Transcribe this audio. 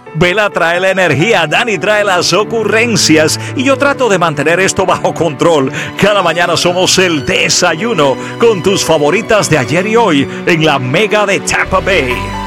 Vela trae la energía, Dani trae las ocurrencias y yo trato de mantener esto bajo control. Cada mañana somos el desayuno con tus favoritas de ayer y hoy en la Mega de Tampa Bay.